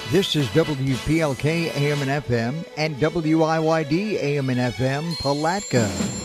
This is WPLK AM and FM and WIYD AM and FM Palatka.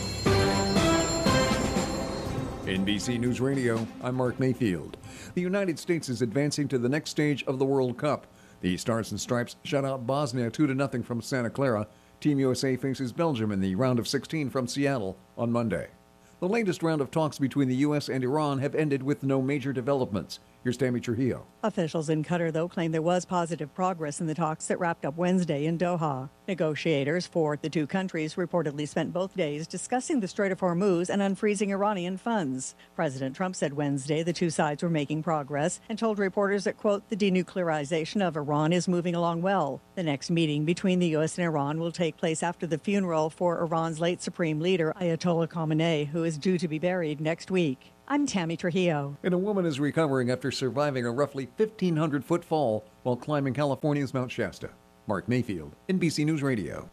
NBC News Radio, I'm Mark Mayfield. The United States is advancing to the next stage of the World Cup. The Stars and Stripes shut out Bosnia 2-0 from Santa Clara. Team USA faces Belgium in the round of 16 from Seattle on Monday. The latest round of talks between the U.S. and Iran have ended with no major developments. Here's Tammy Trujillo. Officials in Qatar, though, claim there was positive progress in the talks that wrapped up Wednesday in Doha. Negotiators for the two countries reportedly spent both days discussing the Strait of Hormuz and unfreezing Iranian funds. President Trump said Wednesday the two sides were making progress and told reporters that, quote, the denuclearization of Iran is moving along well. The next meeting between the U.S. and Iran will take place after the funeral for Iran's late supreme leader, Ayatollah Khamenei, who is due to be buried next week. I'm Tammy Trujillo. And a woman is recovering after surviving a roughly 1,500-foot fall while climbing California's Mount Shasta. Mark Mayfield, NBC News Radio.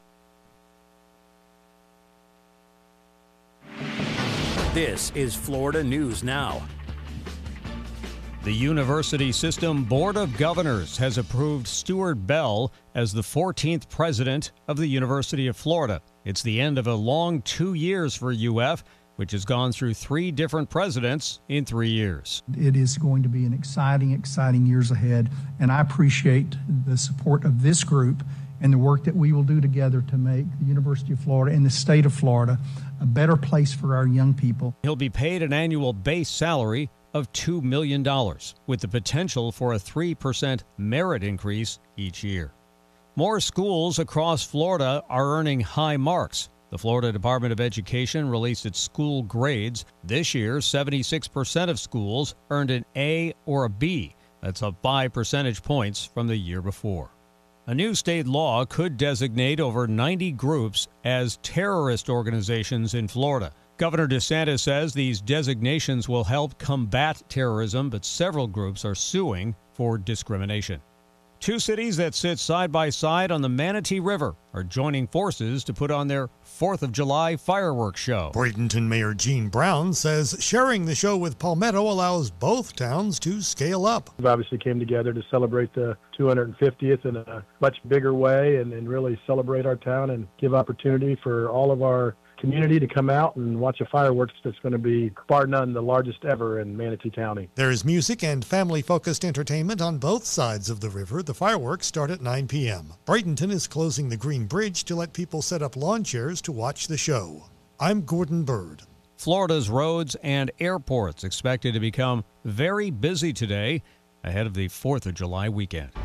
This is Florida News Now. The University System Board of Governors has approved Stuart Bell as the 14th president of the University of Florida. It's the end of a long 2 years for UF, which has gone through 3 different presidents in 3 years. It is going to be an exciting years ahead, and I appreciate the support of this group and the work that we will do together to make the University of Florida and the state of Florida a better place for our young people. He'll be paid an annual base salary of $2 million, with the potential for a 3% merit increase each year. More schools across Florida are earning high marks. The Florida Department of Education released its school grades. This year, 76% of schools earned an A or a B. That's up 5 percentage points from the year before. A new state law could designate over 90 groups as terrorist organizations in Florida. Governor DeSantis says these designations will help combat terrorism, but several groups are suing for discrimination. 2 cities that sit side by side on the Manatee River are joining forces to put on their 4th of July fireworks show. Bradenton Mayor Gene Brown says sharing the show with Palmetto allows both towns to scale up. We obviously came together to celebrate the 250th in a much bigger way and really celebrate our town and give opportunity for all of our community to come out and watch a fireworks that's going to be, bar none, the largest ever in Manatee County. There's music and family-focused entertainment on both sides of the river. The fireworks start at 9 p.m. Bradenton is closing the Green Bridge to let people set up lawn chairs to watch the show. I'm Gordon Bird. Florida's roads and airports expected to become very busy today ahead of the 4th of July weekend.